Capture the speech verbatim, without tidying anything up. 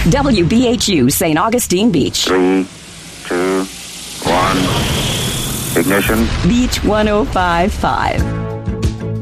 W B H U, Saint Augustine Beach. Three, two, one, ignition. Beach one oh five point five.